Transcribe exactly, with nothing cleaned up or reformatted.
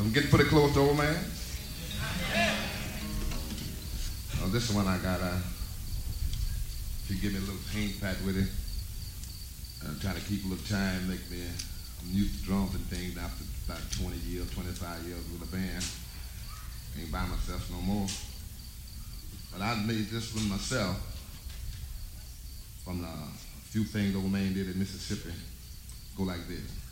I'm getting pretty close to old man. Oh, this one I got, uh, if you give me a little paint pat with it, I'm trying to keep a little time, make me, I'm used to drums and things after about twenty years, twenty-five years with a band. Ain't by myself no more. But I made this one myself from the few things old man did in Mississippi. Go like this.